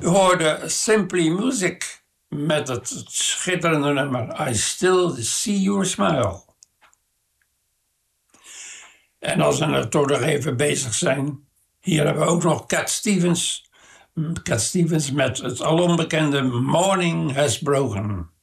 U hoorde Simply Music met het schitterende nummer I Still See Your Smile. En als we er toch nog even bezig zijn, hier hebben we ook nog Cat Stevens. Cat Stevens met het alombekende Morning Has Broken.